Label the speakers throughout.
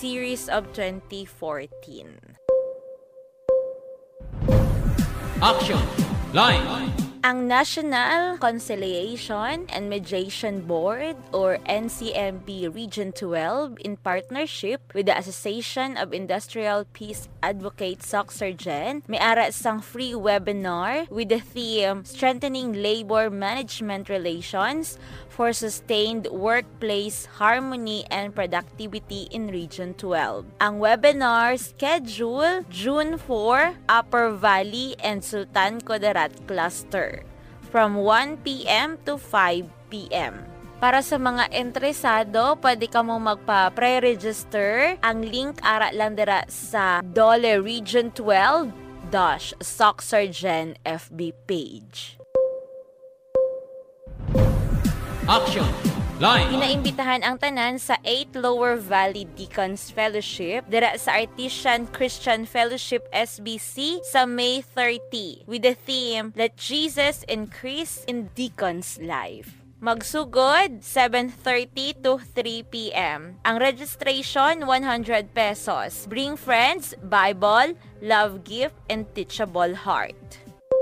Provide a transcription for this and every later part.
Speaker 1: series of 2014.
Speaker 2: Action! Line!
Speaker 1: Ang National Conciliation and Mediation Board or NCMB Region 12 in partnership with the Association of Industrial Peace Advocates SOCSARGEN may ara sang free webinar with the theme Strengthening Labor Management Relations for Sustained Workplace Harmony and Productivity in Region 12. Ang webinar schedule June 4, Upper Valley and Sultan Kudarat Cluster from 1 p.m. to 5 p.m. Para sa mga interesado, pwede ka mong magpa-pre-register. Ang link ara lang dira sa Dole Region 12-SOCSARGEN FB page.
Speaker 2: Action! Line!
Speaker 1: Inaimbitahan ang tanan sa 8th Lower Valley Deacons Fellowship dira sa Artesian Christian Fellowship SBC sa May 30 with the theme Let Jesus Increase in Deacons' Life. Magsugod 7:30 to 3 p.m. Ang registration 100 pesos. Bring friends, Bible, love gift, and teachable heart.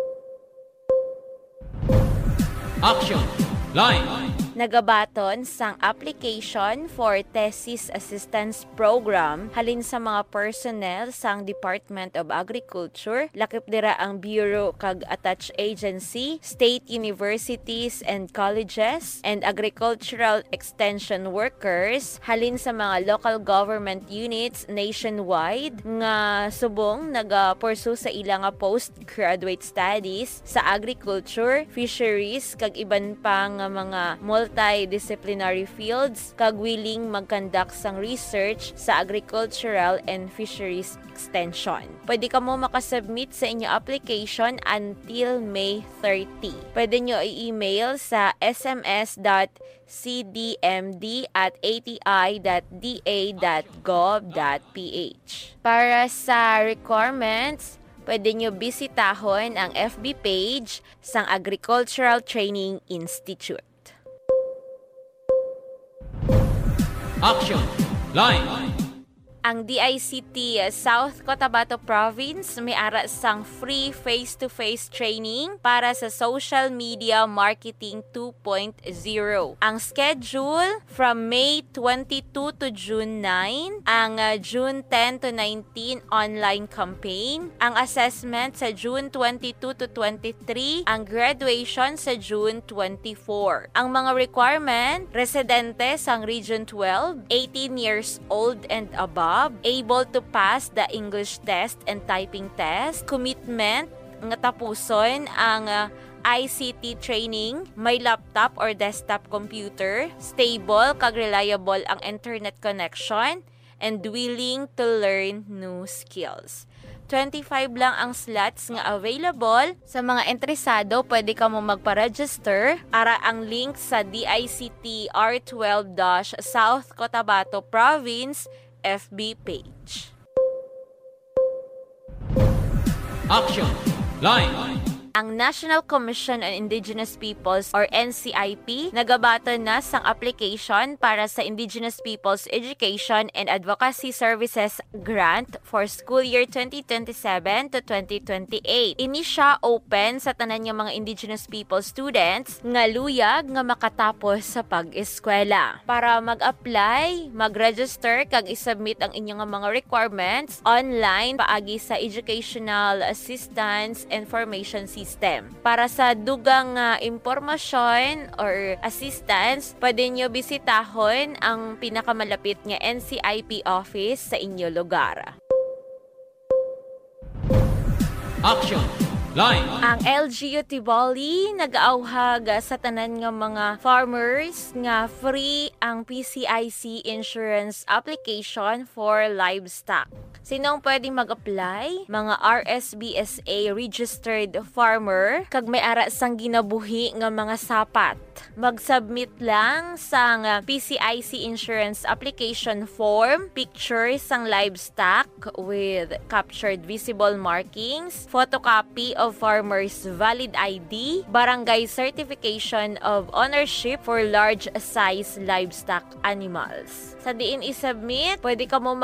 Speaker 2: Action! Line!
Speaker 1: Nagabaton sang application for Thesis Assistance Program halin sa mga personnel sang Department of Agriculture, lakip dira ang Bureau kag attached agency, state universities and colleges, and agricultural extension workers halin sa mga local government units nationwide nga subong naga-pursue sa ilang postgraduate studies sa agriculture, fisheries kag iban pa nga mga multidisciplinary fields kag willing mag-conduct sang research sa agricultural and fisheries extension. Pwede ka mo makasubmit sa inyo application until May 30. Pwede nyo i-email sa sms.cdmd@ati.da.gov.ph. Para sa requirements, pwede nyo bisitahon ang FB page sang Agricultural Training Institute.
Speaker 2: Action! Line!
Speaker 1: Ang DICT South Cotabato Province may ara sang free face-to-face training para sa Social Media Marketing 2.0. Ang schedule from May 22 to June 9, ang June 10 to 19 online campaign, ang assessment sa June 22 to 23, ang graduation sa June 24. Ang mga requirement, residente sang Region 12, 18 years old and above, able to pass the English test and typing test, commitment nga tapuson ang ICT training, may laptop or desktop computer, stable kag reliable ang internet connection, and willing to learn new skills. 25 lang ang slots nga available. Sa mga interesado, pwede ka mo magpa-register. Ara ang link sa DICT R12-South Cotabato Province FB page.
Speaker 2: Action! Line!
Speaker 1: Ang National Commission on Indigenous Peoples or NCIP nagabaton na sang application para sa Indigenous Peoples Education and Advocacy Services Grant for school year 2027 to 2028. Ini siya open sa tanan nga mga Indigenous People students nga luyag nga makatapos sa pag-eskwela. Para mag-apply, mag-register kag isubmit ang inyong mga requirements online paagi sa Educational Assistance Information System. Para sa dugang impormasyon or assistance, pwede nyo bisitahon ang pinakamalapit nga NCIP office sa inyo lugar.
Speaker 2: Action! Line!
Speaker 1: Ang LGU Tiboli nag-auhag sa tanan nga mga farmers nga free ang PCIC insurance application for livestock. Sinong pwedeng mag-apply? Mga RSBSA registered farmer kag may ara sang ginabuhi nga mga sapat. Mag-submit lang sang PCIC insurance application form, pictures sang livestock with captured visible markings, photocopy of farmer's valid ID, barangay certification of ownership for large size livestock animals. Sa diin isubmit, pwede ka mo